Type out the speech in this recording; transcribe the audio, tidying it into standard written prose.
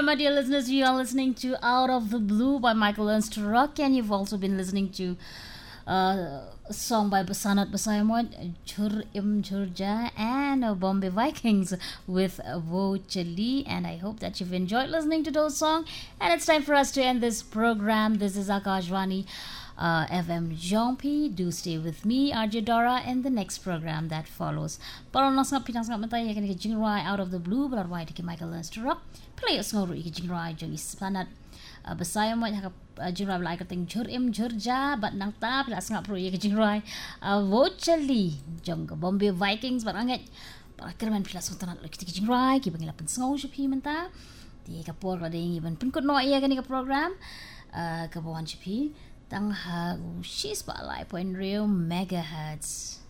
right, my dear listeners, you are listening to Out of the Blue by Michael Ernst Rock, and you've also been listening to a song by Basanat Basayamot, Jhur Im Jhurja, and Bombay Vikings with Wo Chali. And I hope that you've enjoyed listening to those songs. And it's time for us to end this program. This is Akashvani FM Jompi. Do stay with me, RJ Dora, in the next program that follows. Parang nasang pinasang matay yakin ka jingrai Out of the Blue, but why to Michael Ernst Rock. Play us ngoro ka jingrai jong Ispanat Basaya mo haka jingrai like ting Jhur Im Jhurja, but nang ta pila nga pro ka jingrai Wo Chali jong Bombay Vikings, but anget para kerman pila sultanat lagi ka jingrai ki bangilapan sngo sipi menta. Di ka por kada ibang pun no iya ka program ka bawan sipi. Tang ha, she's by 5.0 megahertz.